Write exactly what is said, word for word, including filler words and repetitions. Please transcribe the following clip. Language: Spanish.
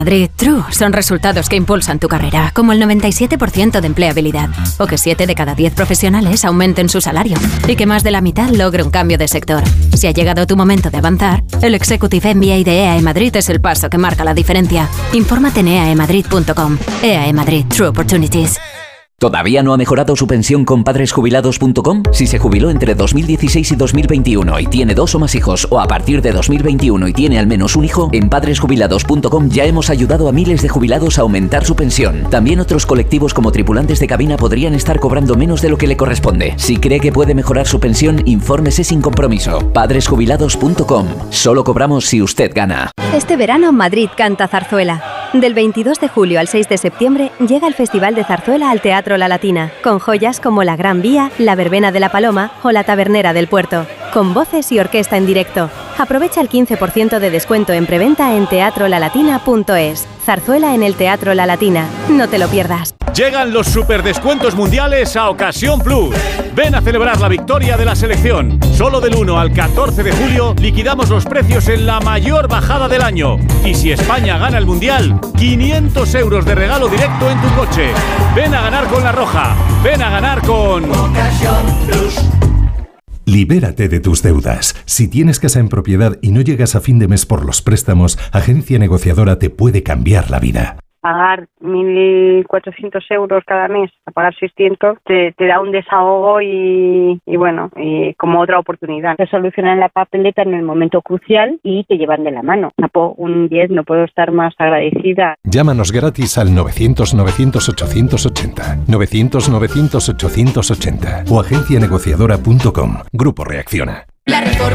Madrid True son resultados que impulsan tu carrera, como el noventa y siete por ciento de empleabilidad, o que siete de cada diez profesionales aumenten su salario, y que más de la mitad logre un cambio de sector. Si ha llegado tu momento de avanzar, el Executive M B A de E A E Madrid es el paso que marca la diferencia. Infórmate en e a e madrid punto com. E A E Madrid, True Opportunities. ¿Todavía no ha mejorado su pensión con padres jubilados punto com? Si se jubiló entre dos mil dieciséis y dos mil veintiuno y tiene dos o más hijos, o a partir de dos mil veintiuno y tiene al menos un hijo, en padres jubilados punto com ya hemos ayudado a miles de jubilados a aumentar su pensión. También otros colectivos como tripulantes de cabina podrían estar cobrando menos de lo que le corresponde. Si cree que puede mejorar su pensión, infórmese sin compromiso. padres jubilados punto com. Solo cobramos si usted gana. Este verano Madrid canta zarzuela. Del veintidós de julio al seis de septiembre llega el Festival de Zarzuela al Teatro La Latina, con joyas como La Gran Vía, La Verbena de la Paloma o La Tabernera del Puerto, con voces y orquesta en directo. Aprovecha el quince por ciento de descuento en preventa en teatro la latina punto es. Zarzuela en el Teatro La Latina. No te lo pierdas. Llegan los superdescuentos mundiales a Ocasión Plus. Ven a celebrar la victoria de la selección. Solo del uno al catorce de julio liquidamos los precios en la mayor bajada del año. Y si España gana el mundial, quinientos euros de regalo directo en tu coche. Ven a ganar con La Roja. Ven a ganar con Ocasión Plus. Libérate de tus deudas. Si tienes casa en propiedad y no llegas a fin de mes por los préstamos, Agencia Negociadora te puede cambiar la vida. Pagar mil cuatrocientos euros cada mes, a pagar seiscientos, te, te da un desahogo y, y bueno, y como otra oportunidad. Te solucionan la papeleta en el momento crucial y te llevan de la mano. Napo, un diez, no puedo estar más agradecida. Llámanos gratis al novecientos novecientos ochocientos ochenta, novecientos novecientos ochocientos ochenta o agencia negociadora punto com. Grupo Reacciona. La